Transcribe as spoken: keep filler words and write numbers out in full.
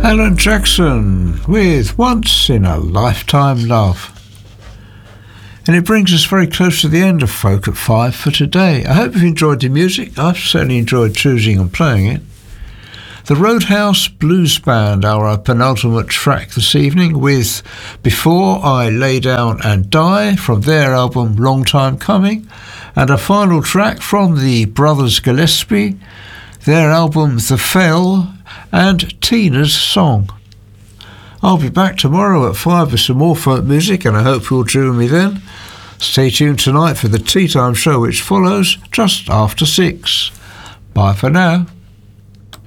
Alan Jackson with Once in a Lifetime Love. And it brings us very close to the end of Folk at Five for today. I hope you've enjoyed the music. I've certainly enjoyed choosing and playing it. The Roadhouse Blues Band are our penultimate track this evening with Before I Lay Down and Die from their album Long Time Coming, and a final track from the Brothers Gillespie, their album The Fell, and Tina's Song. I'll be back tomorrow at five with some more folk music, and I hope you'll join me then. Stay tuned tonight for the Tea Time Show, which follows just after six. Bye for now.